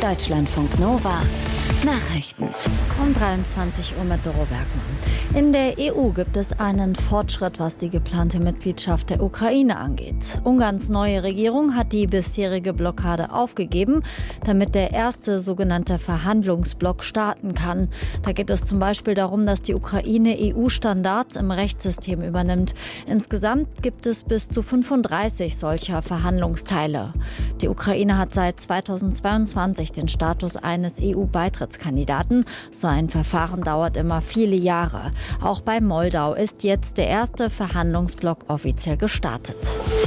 Deutschlandfunk Nova. Nachrichten. Um 23 Uhr mit Doro Bergmann. In der EU gibt es einen Fortschritt, was die geplante Mitgliedschaft der Ukraine angeht. Ungarns neue Regierung hat die bisherige Blockade aufgegeben, damit der erste sogenannte Verhandlungsblock starten kann. Da geht es zum Beispiel darum, dass die Ukraine EU-Standards im Rechtssystem übernimmt. Insgesamt gibt es bis zu 35 solcher Verhandlungsteile. Die Ukraine hat seit 2022 den Status eines EU-Beitrittskandidaten. So ein Verfahren dauert immer viele Jahre. Auch bei Moldau ist jetzt der erste Verhandlungsblock offiziell gestartet.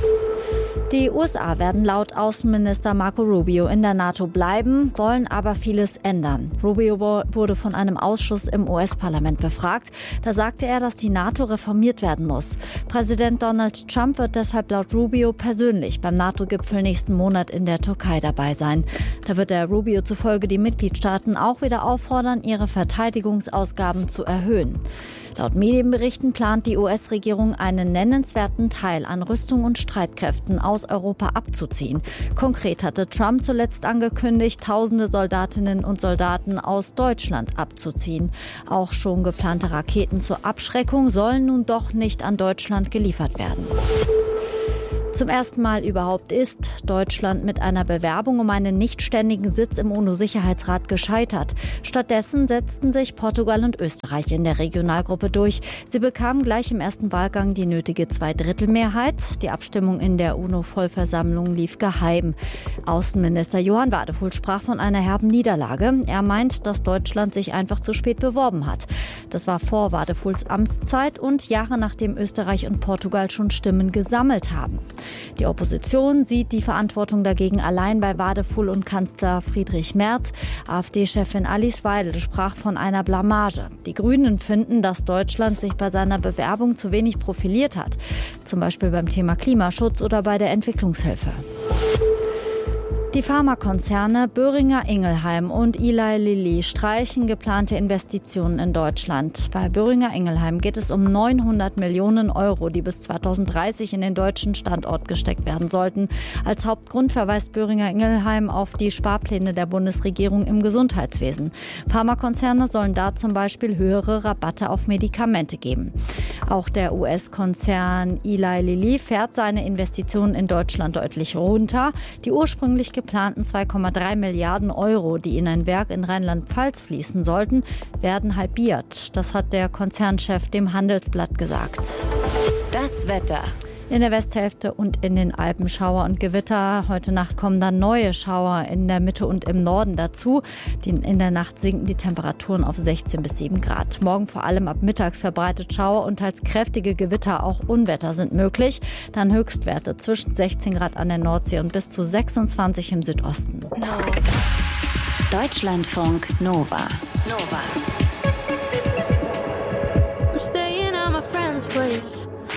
Die USA werden laut Außenminister Marco Rubio in der NATO bleiben, wollen aber vieles ändern. Rubio wurde von einem Ausschuss im US-Parlament befragt. Da sagte er, dass die NATO reformiert werden muss. Präsident Donald Trump wird deshalb laut Rubio persönlich beim NATO-Gipfel nächsten Monat in der Türkei dabei sein. Da wird er Rubio zufolge die Mitgliedstaaten auch wieder auffordern, ihre Verteidigungsausgaben zu erhöhen. Laut Medienberichten plant die US-Regierung einen nennenswerten Teil an Rüstung und Streitkräften aus Europa abzuziehen. Konkret hatte Trump zuletzt angekündigt, tausende Soldatinnen und Soldaten aus Deutschland abzuziehen. Auch schon geplante Raketen zur Abschreckung sollen nun doch nicht an Deutschland geliefert werden. Zum ersten Mal überhaupt ist Deutschland mit einer Bewerbung um einen nichtständigen Sitz im UNO-Sicherheitsrat gescheitert. Stattdessen setzten sich Portugal und Österreich in der Regionalgruppe durch. Sie bekamen gleich im ersten Wahlgang die nötige Zweidrittelmehrheit. Die Abstimmung in der UNO-Vollversammlung lief geheim. Außenminister Johann Wadephul sprach von einer herben Niederlage. Er meint, dass Deutschland sich einfach zu spät beworben hat. Das war vor Wadephuls Amtszeit und Jahre nachdem Österreich und Portugal schon Stimmen gesammelt haben. Die Opposition sieht die Verantwortung dagegen allein bei Wadephul und Kanzler Friedrich Merz. AfD-Chefin Alice Weidel sprach von einer Blamage. Die Grünen finden, dass Deutschland sich bei seiner Bewerbung zu wenig profiliert hat. Zum Beispiel beim Thema Klimaschutz oder bei der Entwicklungshilfe. Die Pharmakonzerne Boehringer Ingelheim und Eli Lilly streichen geplante Investitionen in Deutschland. Bei Boehringer Ingelheim geht es um 900 Millionen Euro, die bis 2030 in den deutschen Standort gesteckt werden sollten. Als Hauptgrund verweist Boehringer Ingelheim auf die Sparpläne der Bundesregierung im Gesundheitswesen. Pharmakonzerne sollen da zum Beispiel höhere Rabatte auf Medikamente geben. Auch der US-Konzern Eli Lilly fährt seine Investitionen in Deutschland deutlich runter. Die ursprünglich geplanten 2,3 Milliarden Euro, die in ein Werk in Rheinland-Pfalz fließen sollten, werden halbiert. Das hat der Konzernchef dem Handelsblatt gesagt. Das Wetter. In der Westhälfte und in den Alpen Schauer und Gewitter. Heute Nacht kommen dann neue Schauer in der Mitte und im Norden dazu. In der Nacht sinken die Temperaturen auf 16 bis 7 Grad. Morgen vor allem ab mittags verbreitet Schauer und teils kräftige Gewitter, auch Unwetter sind möglich. Dann Höchstwerte zwischen 16 Grad an der Nordsee und bis zu 26 im Südosten. Deutschlandfunk Nova. I'm staying at my friend's place.